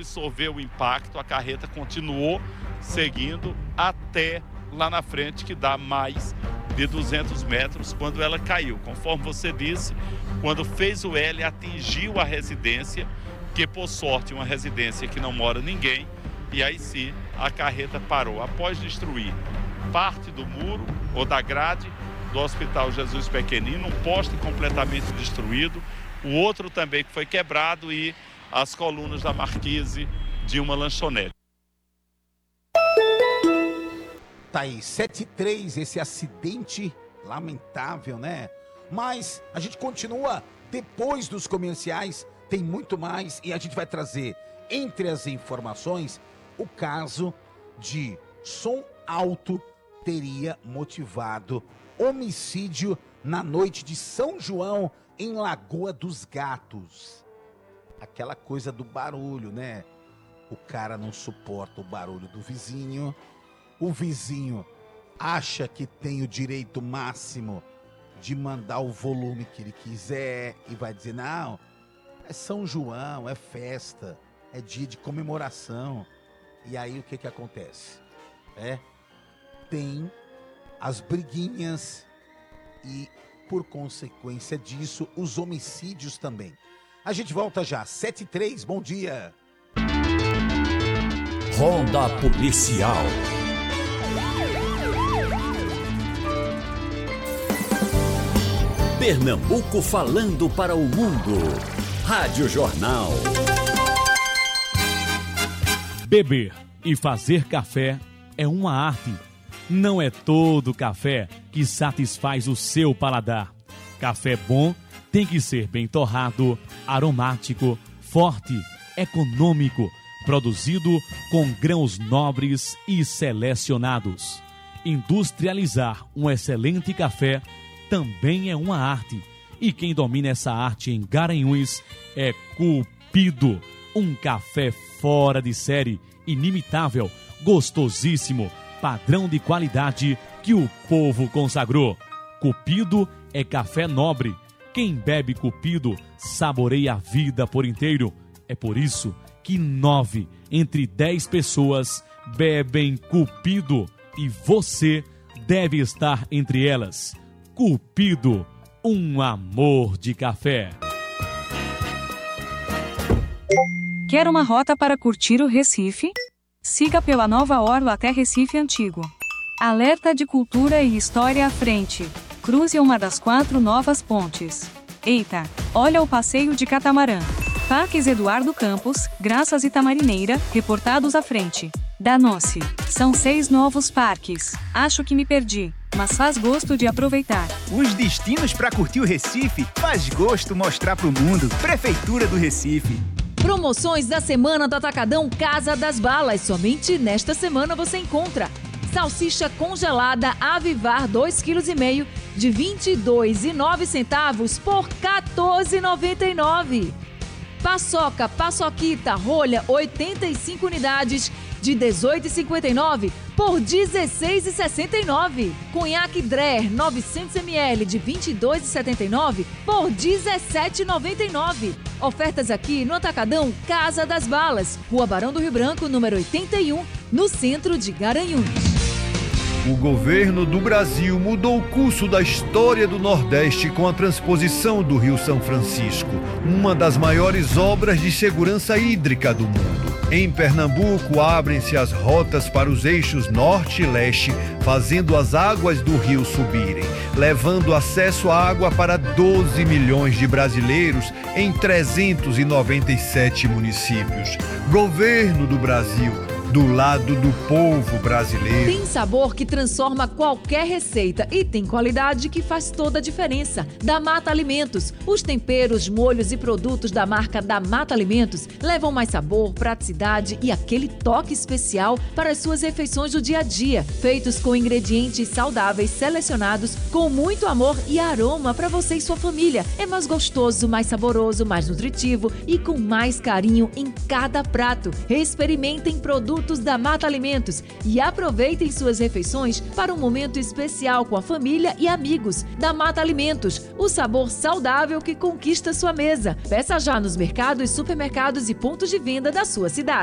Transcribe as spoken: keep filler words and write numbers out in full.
absorver o impacto, a carreta continuou seguindo até lá na frente, que dá mais de duzentos metros, quando ela caiu. Conforme você disse, quando fez o L, atingiu a residência, que por sorte é uma residência que não mora ninguém, e aí sim a carreta parou. Após destruir parte do muro ou da grade do Hospital Jesus Pequenino, um poste completamente destruído, o outro também que foi quebrado e as colunas da marquise de uma lanchonete. Tá aí, sete e três, esse acidente lamentável, né? Mas a gente continua depois dos comerciais, tem muito mais e a gente vai trazer, entre as informações, o caso de som alto teria motivado homicídio na noite de São João, em Lagoa dos Gatos. Aquela coisa do barulho, né? O cara não suporta o barulho do vizinho. O vizinho acha que tem o direito máximo de mandar o volume que ele quiser e vai dizer, não, é São João, é festa, é dia de comemoração. E aí o que que acontece? É, tem as briguinhas e, por consequência disso, os homicídios também. A gente volta já, sete e três, bom dia. Ronda Policial. Pernambuco falando para o mundo. Rádio Jornal. Beber e fazer café é uma arte. Não é todo café que satisfaz o seu paladar. Café bom tem que ser bem torrado, aromático, forte, econômico, produzido com grãos nobres e selecionados. Industrializar um excelente café também é uma arte. E quem domina essa arte em Garanhuns é Cupido. Um café fora de série, inimitável, gostosíssimo, padrão de qualidade que o povo consagrou. Cupido é café nobre. Quem bebe Cupido saboreia a vida por inteiro. É por isso que nove entre dez pessoas bebem Cupido e você deve estar entre elas. Cupido, um amor de café. Quer uma rota para curtir o Recife? Siga pela nova orla até Recife Antigo. Alerta de cultura e história à frente. Cruze uma das quatro novas pontes. Eita, olha o passeio de catamarã. Parques Eduardo Campos, Graças e Tamarineira, reportados à frente. Danou-se. São seis novos parques. Acho que me perdi, mas faz gosto de aproveitar. Os destinos para curtir o Recife faz gosto mostrar pro mundo. Prefeitura do Recife. Promoções da semana do Atacadão Casa das Balas. Somente nesta semana você encontra salsicha congelada Avivar dois vírgula cinco quilos de vinte e dois reais e nove centavos por quatorze reais e noventa e nove centavos. Paçoca, paçoquita, rolha, oitenta e cinco unidades de dezoito reais e cinquenta e nove centavos por dezesseis reais e sessenta e nove centavos. Conhaque Dreher, novecentos mililitros de vinte e dois reais e setenta e nove centavos por dezessete reais e noventa e nove centavos. Ofertas aqui no Atacadão Casa das Balas, Rua Barão do Rio Branco, número oitenta e um, no centro de Garanhuns. O governo do Brasil mudou o curso da história do Nordeste com a transposição do Rio São Francisco, uma das maiores obras de segurança hídrica do mundo. Em Pernambuco, abrem-se as rotas para os eixos norte e leste, fazendo as águas do rio subirem, levando acesso à água para doze milhões de brasileiros em trezentos e noventa e sete municípios. Governo do Brasil, do lado do povo brasileiro. Tem sabor que transforma qualquer receita e tem qualidade que faz toda a diferença. Da Mata Alimentos. Os temperos, molhos e produtos da marca da Mata Alimentos levam mais sabor, praticidade e aquele toque especial para as suas refeições do dia a dia. Feitos com ingredientes saudáveis selecionados com muito amor e aroma para você e sua família. É mais gostoso, mais saboroso, mais nutritivo e com mais carinho em cada prato. Experimentem produtos produtos da Mata Alimentos e aproveitem suas refeições para um momento especial com a família e amigos. Da Mata Alimentos, o sabor saudável que conquista sua mesa. Peça já nos mercados, supermercados e pontos de venda da sua cidade.